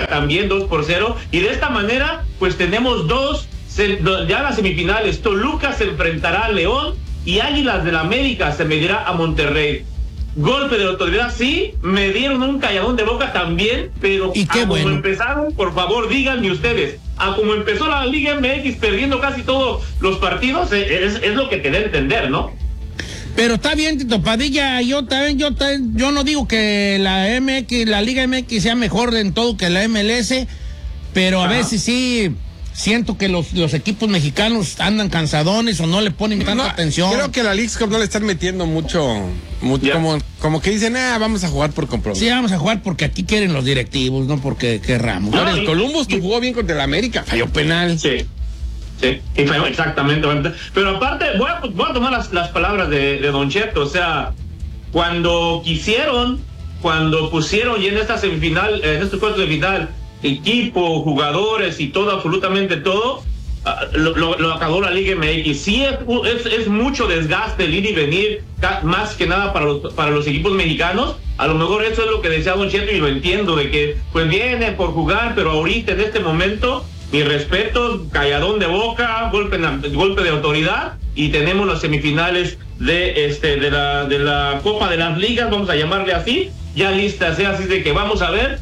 también 2-0, y de esta manera pues tenemos ya las semifinales. Toluca se enfrentará a León y Águilas del América se medirá a Monterrey. Golpe de autoridad, sí, me dieron un calladón de boca también, pero ¿y qué bueno? Como empezaron, por favor, díganme ustedes, a como empezó la Liga MX perdiendo casi todos los partidos, es lo que quería entender, ¿no? Pero está bien, Tito Padilla, yo no digo que la Liga MX sea mejor en todo que la MLS, pero a veces sí siento que los equipos mexicanos andan cansadones o no le ponen tanta atención. Creo que la Leagues Cup no le están metiendo mucho como que dicen, vamos a jugar por compromiso. Sí, vamos a jugar porque aquí quieren los directivos, no porque querramos. No, el Columbus jugó bien contra el América, falló penal. Sí, y falló exactamente. Pero aparte, voy a tomar las palabras de Don Cheto, o sea, cuando pusieron ya en esta semifinal, en estos cuartos de final, equipo, jugadores y todo, absolutamente todo, lo acabó la Liga MX. Sí, es mucho desgaste el ir y venir, más que nada para los equipos mexicanos. A lo mejor eso es lo que decía Don Cheto y lo entiendo, de que pues viene por jugar, pero ahorita en este momento, mi respeto, calladón de boca, golpe de autoridad, y tenemos las semifinales de la Copa de las Ligas, vamos a llamarle así, ya listas, así de que vamos a ver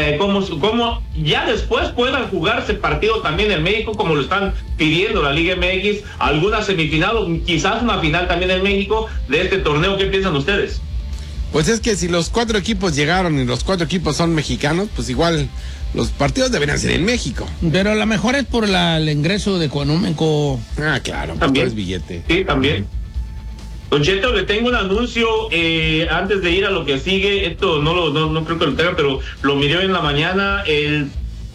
cómo ya después puedan jugarse partidos también en México, como lo están pidiendo la Liga MX, alguna semifinal o quizás una final también en México de este torneo. ¿Qué piensan ustedes? Pues es que si los 4 equipos llegaron y los 4 equipos son mexicanos, pues igual los partidos deberían ser en México. Pero a lo mejor es por el ingreso de económico. Claro, también es billete. Sí, también. Don Cheto, le tengo un anuncio antes de ir a lo que sigue. Esto no creo que lo tenga, pero lo miré en la mañana. El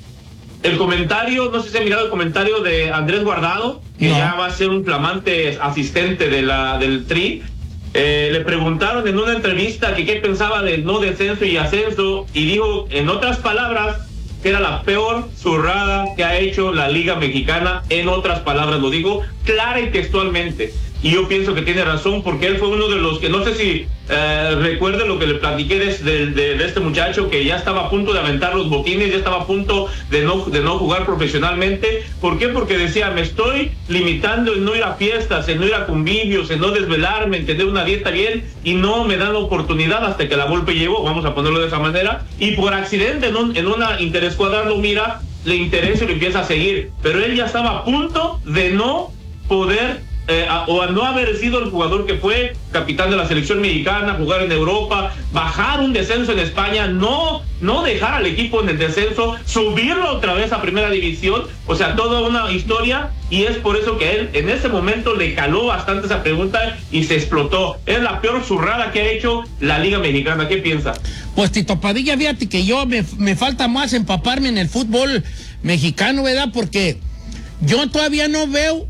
comentario, no sé si ha mirado el comentario de Andrés Guardado, que ya va a ser un flamante asistente del Tri. Le preguntaron en una entrevista que qué pensaba del no descenso y ascenso, y dijo, en otras palabras, que era la peor zurrada que ha hecho la Liga Mexicana. En otras palabras, lo digo clara y textualmente. Y yo pienso que tiene razón, porque él fue uno de los que, no sé si recuerde lo que le platiqué de este muchacho, que ya estaba a punto de aventar los botines, ya estaba a punto de no jugar profesionalmente. ¿Por qué? Porque decía, me estoy limitando en no ir a fiestas, en no ir a convivios, en no desvelarme, en tener una dieta bien, y no me dan oportunidad hasta que la Volpe llegó, vamos a ponerlo de esa manera, y por accidente en una interescuadra lo mira, le interesa y lo empieza a seguir, pero él ya estaba a punto de no poder o a no haber sido el jugador que fue capitán de la selección mexicana, jugar en Europa, bajar un descenso en España, no dejar al equipo en el descenso, subirlo otra vez a primera división, o sea, toda una historia, y es por eso que él en ese momento le caló bastante esa pregunta y se explotó. Es la peor zurrada que ha hecho la Liga Mexicana. ¿Qué piensa? Pues Tito Padilla, fíjate que yo me falta más empaparme en el fútbol mexicano, ¿verdad? Porque yo todavía no veo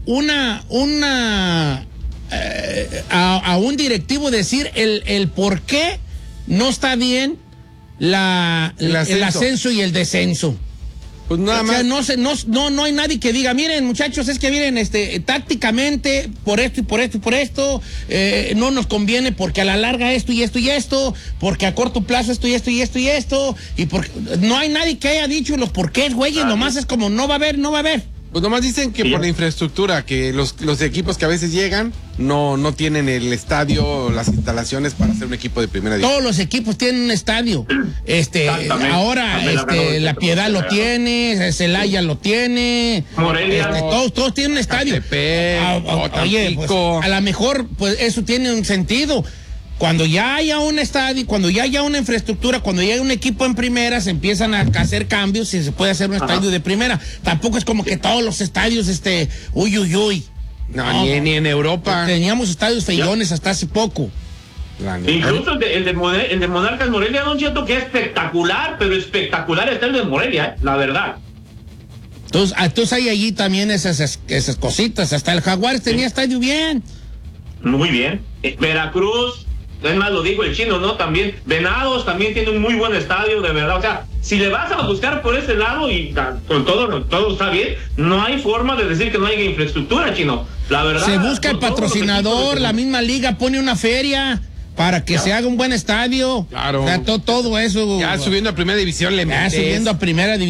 a un directivo decir el por qué no está bien el ascenso y el descenso. Pues nada más. O sea, no hay nadie que diga, miren, muchachos, es que miren, tácticamente, por esto y por esto y por esto, no nos conviene porque a la larga esto y esto y esto, porque a corto plazo esto y esto y esto y esto, y porque no hay nadie que haya dicho los porqués, güey, nomás es como no va a haber. Pues nomás dicen que por la infraestructura, que los equipos que a veces llegan no tienen el estadio, las instalaciones para ser un equipo de primera división. Todos los equipos tienen un estadio. Ahora La Piedad lo tiene, Celaya lo tiene, Morelia, todos tienen un estadio. Oye, pues, a lo mejor pues eso tiene un sentido. Cuando ya haya un estadio, cuando ya haya una infraestructura, cuando ya haya un equipo en primera, se empiezan a hacer cambios y se puede hacer un estadio de primera. Tampoco es como que todos los estadios, uy. No, ni en Europa. Teníamos estadios feyones hasta hace poco. Incluso el de Monarcas Morelia, Don Cheto, que es espectacular, pero espectacular está el de Morelia, la verdad. Entonces hay allí también esas cositas. Hasta el Jaguares tenía estadio bien. Muy bien. Veracruz, es más, lo dijo el chino, ¿no? También Venados también tiene un muy buen estadio, de verdad. O sea, si le vas a buscar por ese lado y con todo está bien, no hay forma de decir que no haya infraestructura, chino. La verdad. Se busca el patrocinador, la misma liga pone una feria para que se haga un buen estadio. Claro. O sea, todo eso. Ya subiendo a primera división le meten. Subiendo a primera división.